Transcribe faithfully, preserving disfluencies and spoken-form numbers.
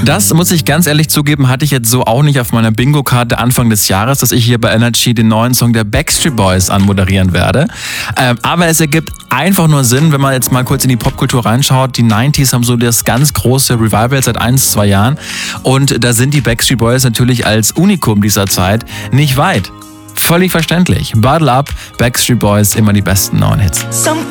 Das muss ich ganz ehrlich zugeben, hatte ich jetzt so auch nicht auf meiner Bingo-Karte Anfang des Jahres, dass ich hier bei Energy den neuen Song der Backstreet Boys anmoderieren werde. Ähm, aber es ergibt einfach nur Sinn, wenn man jetzt mal kurz in die Popkultur reinschaut. Die neunziger haben so das ganz große Revival seit ein, zwei Jahren. Und da sind die Backstreet Boys natürlich als Unikum dieser Zeit nicht weit. Völlig verständlich. Bottle Up, Backstreet Boys, immer die besten neuen Hits. Some